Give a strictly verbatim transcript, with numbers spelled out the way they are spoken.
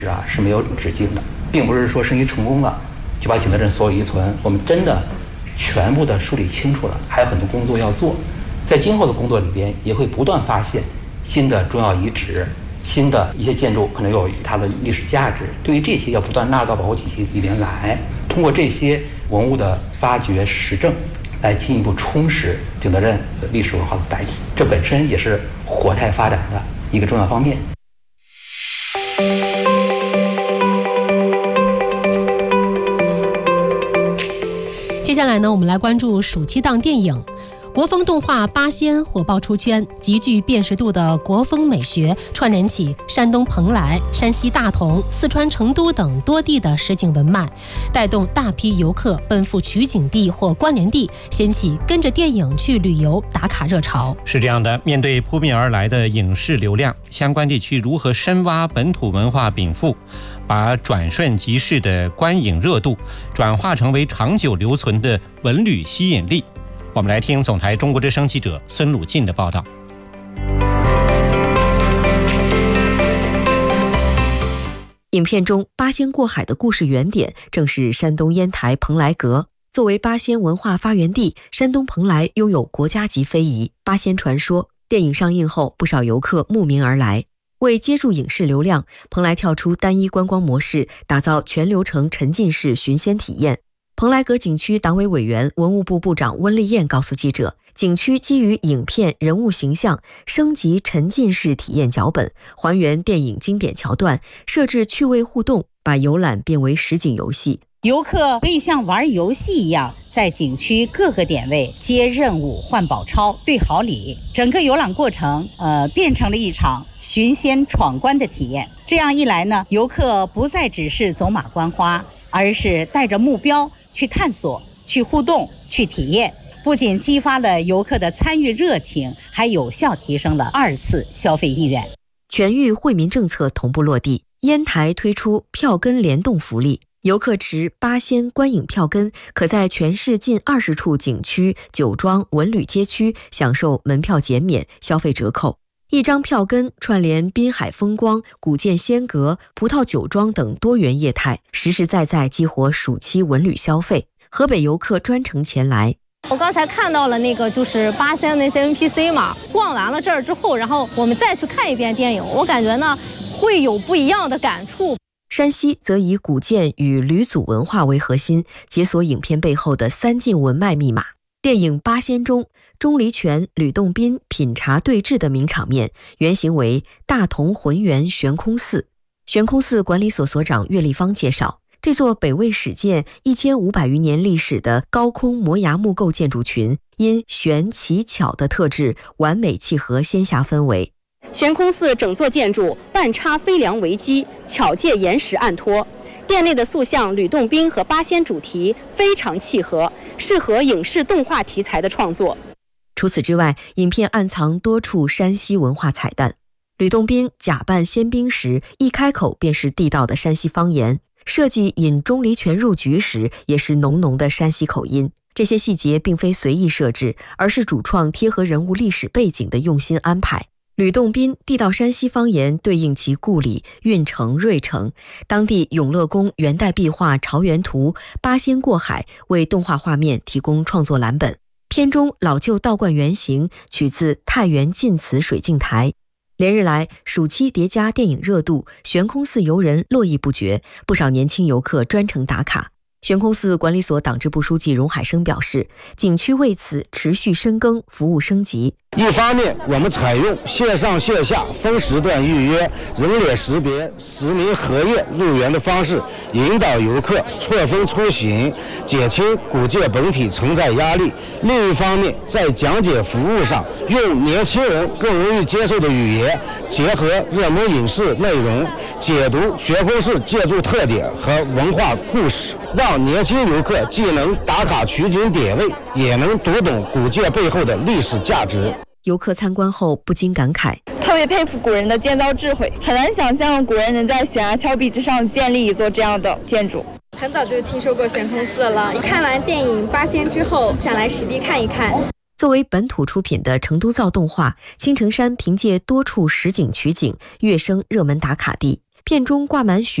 啊是没有止境的，并不是说生意成功了就把景德镇所有遗存我们真的全部的梳理清楚了，还有很多工作要做。在今后的工作里边，也会不断发现新的重要遗址、新的一些建筑可能有它的历史价值。对于这些，要不断纳入到保护体系里边来，通过这些文物的发掘实证，来进一步充实景德镇的历史文化的载体。这本身也是活态发展的一个重要方面。 接下来呢，我们来关注暑期档电影。国风动画《八仙》火爆出圈，极具辨识度的国风美学串联起山东蓬莱、山西大同、四川成都等多地的实景文脉，带动大批游客奔赴取景地或关联地，掀起跟着电影去旅游打卡热潮。 是这样的，面对扑面而来的影视流量，相关地区如何深挖本土文化禀赋，把转瞬即逝的观影热度转化成为长久留存的文旅吸引力？我们来听总台中国之声记者孙鲁进的报道。 影片中八仙过海的故事原点正是山东烟台蓬莱阁。作为八仙文化发源地，山东蓬莱拥有国家级非遗八仙传说。电影上映后，不少游客慕名而来。为接住影视流量，蓬莱跳出单一观光模式，打造全流程沉浸式寻仙体验。蓬莱阁景区党委委员、文物部部长温丽燕告诉记者，景区基于影片人物形象升级沉浸式体验脚本，还原电影经典桥段，设置趣味互动，把游览变为实景游戏。 游客可以像玩游戏一样，在景区各个点位接任务、换宝钞、对好礼，整个游览过程呃，变成了一场寻仙闯关的体验。这样一来呢，游客不再只是走马观花，而是带着目标去探索、去互动、去体验，不仅激发了游客的参与热情，还有效提升了二次消费意愿。 全域惠民政策同步落地，烟台推出票根联动福利，游客持八仙观影票根，可在全市近二十处景区、酒庄、文旅街区享受门票减免、消费折扣。一张票根串联滨海风光、古建仙阁、葡萄酒庄等多元业态，实实在在激活暑期文旅消费。河北游客专程前来。 我刚才看到了那个就是八仙那些 N P C 嘛，逛完了这儿之后，然后我们再去看一遍电影，我感觉呢会有不一样的感触。 山西则以古建与吕祖文化为核心，解锁影片背后的三晋文脉密码。电影《八仙》中，钟离权、吕洞宾品茶对峙的名场面，原型为大同浑源悬空寺。悬空寺管理所所长岳立芳介绍，这座北魏始建一千五百余年历史的高空摩崖木构建筑群，因悬奇巧的特质，完美契合仙侠氛围。 悬空寺整座建筑半插飞梁为基，巧借岩石暗托。殿内的塑像吕洞宾和八仙主题非常契合，适合影视动画题材的创作。 除此之外，影片暗藏多处山西文化彩蛋。吕洞宾假扮仙兵时，一开口便是地道的山西方言，设计引钟离权入局时，也是浓浓的山西口音。这些细节并非随意设置，而是主创贴合人物历史背景的用心安排。吕洞宾地道山西方言对应其故里、运城、芮城，当地永乐宫元代壁画《朝元图》八仙过海为动画画面提供创作蓝本。片中老旧道观原型取自太原晋祠水镜台。连日来，暑期叠加电影热度，悬空寺游人络绎不绝，不少年轻游客专程打卡。悬空寺管理所党支部书记荣海生表示，景区为此持续深耕，服务升级。 一方面，我们采用线上线下分时段预约、人脸识别、实名核验入园的方式，引导游客错峰出行，减轻古建本体承载压力。另一方面，在讲解服务上，用年轻人更容易接受的语言，结合热门影视内容，解读悬空寺建筑特点和文化故事，让年轻游客既能打卡取景点位，也能读懂古建背后的历史价值。 游客参观后不禁感慨， 特别佩服古人的建造智慧，很难想象古人能在悬崖峭壁之上建立一座这样的建筑。 很早就听说过悬空寺了，看完电影《八仙》之后，想来实地看一看。 作为本土出品的成都造动画，青城山凭借多处实景取景，跃升热门打卡地。 片中挂满许